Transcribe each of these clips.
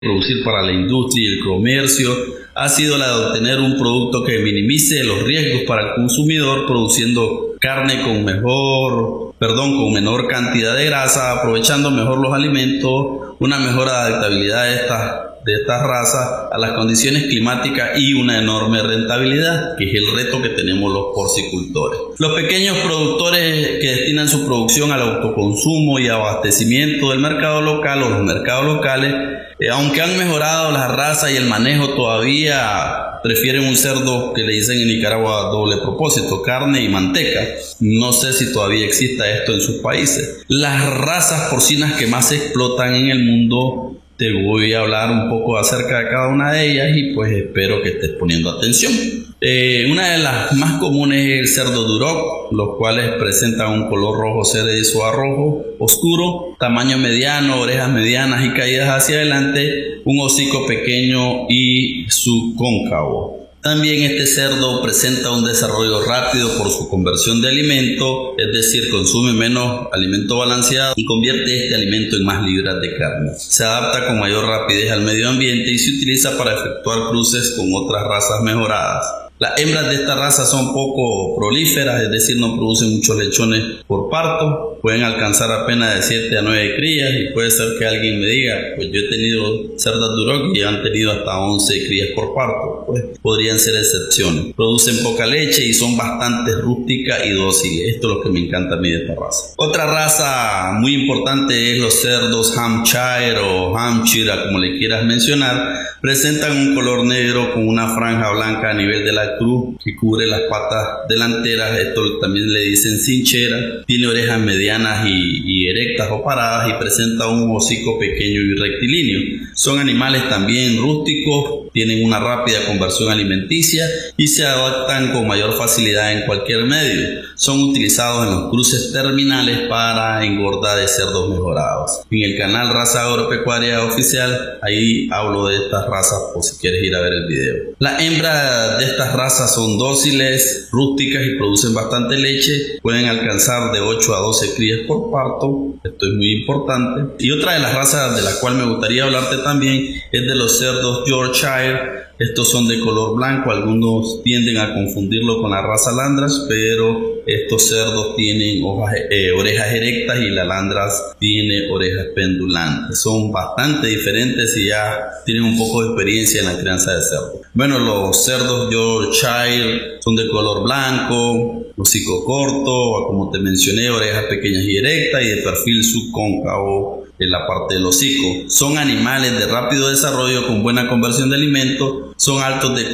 producir para la industria y el comercio ha sido la de obtener un producto que minimice los riesgos para el consumidor, produciendo carne con menor cantidad de grasa, aprovechando mejor los alimentos, una mejor adaptabilidad de estas razas a las condiciones climáticas y una enorme rentabilidad, que es el reto que tenemos los porcicultores. Los pequeños productores que destinan su producción al autoconsumo y abastecimiento del mercado local o los mercados locales, aunque han mejorado las razas y el manejo, todavía prefieren un cerdo que le dicen en Nicaragua doble propósito, carne y manteca. No sé si todavía exista esto en sus países. Las razas porcinas que más se explotan en el mundo, te voy a hablar un poco acerca de cada una de ellas y pues espero que estés poniendo atención. Una de las más comunes es el cerdo duroc, los cuales presentan un color rojo cerezo a rojo oscuro, tamaño mediano, orejas medianas y caídas hacia adelante, un hocico pequeño y subcóncavo. También este cerdo presenta un desarrollo rápido por su conversión de alimento, es decir, consume menos alimento balanceado y convierte este alimento en más libras de carne. Se adapta con mayor rapidez al medio ambiente y se utiliza para efectuar cruces con otras razas mejoradas. Las hembras de esta raza son poco prolíferas, es decir, no producen muchos lechones por parto, pueden alcanzar apenas de 7 a 9 crías y puede ser que alguien me diga, pues yo he tenido cerdas duroc y han tenido hasta 11 crías por parto, pues podrían ser excepciones. Producen poca leche y son bastante rústicas y dóciles, esto es lo que me encanta a mí de esta raza. Otra raza muy importante es los cerdos Hampshire o Hampshire, como le quieras mencionar. Presentan un color negro con una franja blanca a nivel de la cruz que cubre las patas delanteras, esto también le dicen cinchera. Tiene orejas medianas y erectas o paradas y presenta un hocico pequeño y rectilíneo. Son animales también rústicos, tienen una rápida conversión alimenticia y se adaptan con mayor facilidad en cualquier medio. Son utilizados en los cruces terminales para engorda de cerdos mejorados. En el canal Raza Agropecuaria Oficial, ahí hablo de estas razas por si quieres ir a ver el video. Las hembras de estas razas son dóciles, rústicas y producen bastante leche. Pueden alcanzar de 8 a 12 crías por parto, esto es muy importante. Y otra de las razas de la cual me gustaría hablarte también es de los cerdos Yorkshire. Estos son de color blanco, algunos tienden a confundirlo con la raza Landras, pero estos cerdos tienen orejas erectas y la Landras tiene orejas pendulantes. Son bastante diferentes y ya tienen un poco de experiencia en la crianza de cerdos. Bueno, los cerdos Yorkshire son de color blanco, hocico corto, como te mencioné, orejas pequeñas y erectas y de perfil subcóncavo en la parte del hocico. Son animales de rápido desarrollo con buena conversión de alimentos, son altos y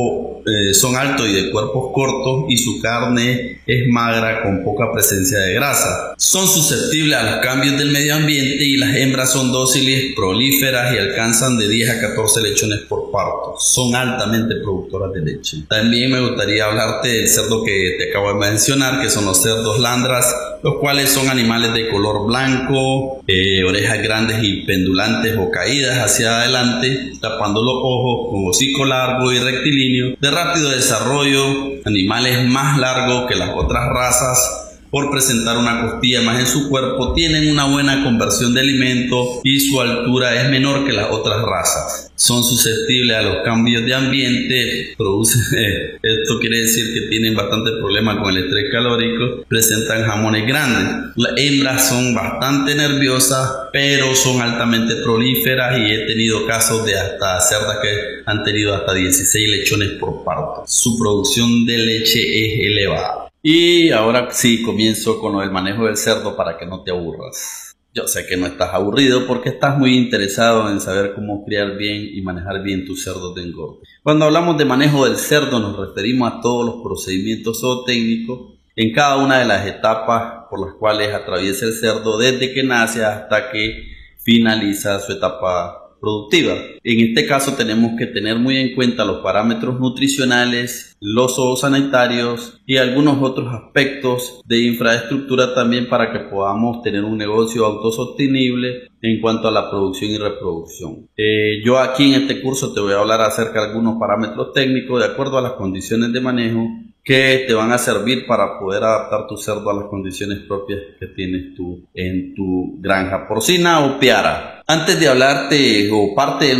de cuerpos cortos y su carne es magra con poca presencia de grasa. Son susceptibles a los cambios del medio ambiente y las hembras son dóciles, prolíferas y alcanzan de 10 a 14 lechones por parto. Son altamente productoras de leche. También me gustaría hablarte del cerdo que te acabo de mencionar, que son los cerdos Landras, los cuales son animales de color blanco, orejas grandes y pendulantes o caídas hacia adelante, tapando los ojos, con hocico largo y rectilíneo, de rápido desarrollo, animales más largos que las otras razas. Por presentar una costilla más en su cuerpo, tienen una buena conversión de alimento y su altura es menor que las otras razas. Son susceptibles a los cambios de ambiente, esto quiere decir que tienen bastante problemas con el estrés calórico, presentan jamones grandes. Las hembras son bastante nerviosas, pero son altamente prolíferas y he tenido casos de hasta cerdas que han tenido hasta 16 lechones por parto. Su producción de leche es elevada. Y ahora sí comienzo con el manejo del cerdo para que no te aburras. Yo sé que no estás aburrido porque estás muy interesado en saber cómo criar bien y manejar bien tus cerdos de engorde. Cuando hablamos de manejo del cerdo nos referimos a todos los procedimientos zootécnicos en cada una de las etapas por las cuales atraviesa el cerdo desde que nace hasta que finaliza su etapa productiva. En este caso tenemos que tener muy en cuenta los parámetros nutricionales, los zoosanitarios y algunos otros aspectos de infraestructura también para que podamos tener un negocio autosostenible en cuanto a la producción y reproducción. Yo aquí en este curso te voy a hablar acerca de algunos parámetros técnicos de acuerdo a las condiciones de manejo que te van a servir para poder adaptar tu cerdo a las condiciones propias que tienes tú en tu granja porcina o piara. Antes de hablarte o parte del